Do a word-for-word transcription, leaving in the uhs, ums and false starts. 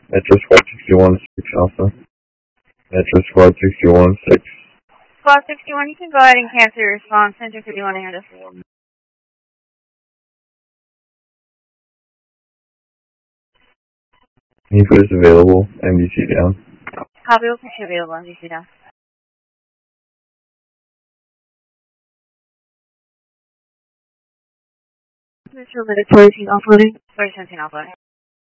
Metro Squad sixty-one six Alpha. Metro Squad sixty-one six. Squad sixty-one, you can go ahead and cancel your response. Center fifty-one to handle. Can you put us available? M D C down. Copy, we'll put you available. M D C down. Metro Mediterranean offloading. forty seventeen offloading.